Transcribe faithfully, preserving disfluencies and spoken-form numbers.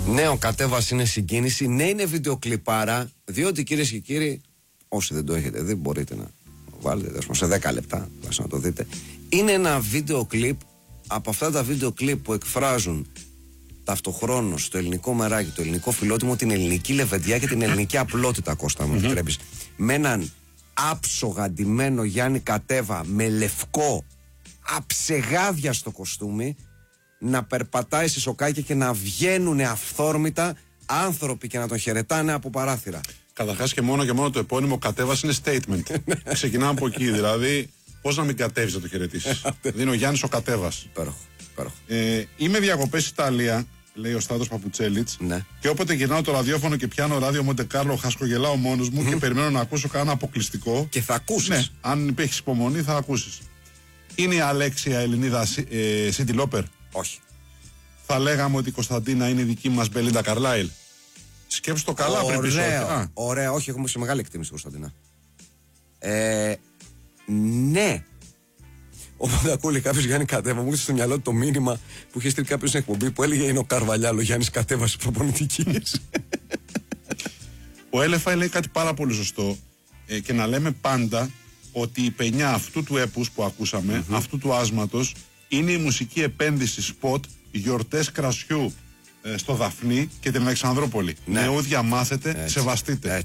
Ναι, ο Κατέβας είναι συγκίνηση. Ναι, είναι βιντεοκλιπάρα. Διότι κυρίες και κύριοι, όσοι δεν το έχετε δει, μπορείτε να βάλετε σε δέκα λεπτά να το δείτε. Είναι ένα βίντεο κλιπ από αυτά τα βίντεο κλιπ που εκφράζουν ταυτοχρόνως το ελληνικό μεράκι, το ελληνικό φιλότιμο, την ελληνική λεβεντιά και την ελληνική απλότητα, Κώστα μου επιτρέπεις. Με έναν άψογα ντυμένο Γιάννη Κατέβα με λευκό αψεγάδια στο κοστούμι να περπατάει σε σοκάκια και να βγαίνουν αυθόρμητα άνθρωποι και να τον χαιρετάνε από παράθυρα. Καταρχάς και μόνο και μόνο το επώνυμο Κατέβας είναι statement. Ξεκινάμε από εκεί. Δηλαδή, πώς να μην κατέβεις να το χαιρετήσεις. Είναι ο Γιάννης ο Κατέβας. Υπέροχο. Ε, είμαι διακοπές Ιταλία, λέει ο Στράτος Παπουτσέλιτς. Ναι. Και όποτε γυρνάω το ραδιόφωνο και πιάνω ράδιο Μοντεκάρλο, χασκογελάω μόνος μου mm-hmm. και περιμένω να ακούσω κανένα αποκλειστικό. Και θα ακούσεις. Ναι, αν έχεις υπομονή θα ακούσεις. Είναι η Αλέξια Ελληνίδα ε, Σίντι Λόπερ. Όχι. Θα λέγαμε ότι η Κωνσταντίνα είναι η δική μας Μπελίντα Καρλάιλ. Σκέψου το καλά πριν πεις όχι. Ωραία, όχι, έχουμε σε μεγάλη εκτίμηση Κωνσταντίνα. Ε, ναι. Οπότε ακούει κάποιο Γιάννη Κατέβα, μου έρχεται στο μυαλό του το μήνυμα που είχε στείλει κάποιο στην εκπομπή που έλεγε είναι ο Καρβαλιάλο Γιάννης Κατέβας προπονητικής. Ο Έλεφα λέει κάτι πάρα πολύ σωστό ε, και να λέμε πάντα ότι η πενιά αυτού του έπους που ακούσαμε, mm-hmm. αυτού του άσματος, είναι η μουσική επένδυση σποτ γιορτές κρασιού ε, στο Δαφνί και την Αλεξανδρόπολη. Ναι. Νεούδια μάθετε, έτσι, σεβαστείτε. Έτσι.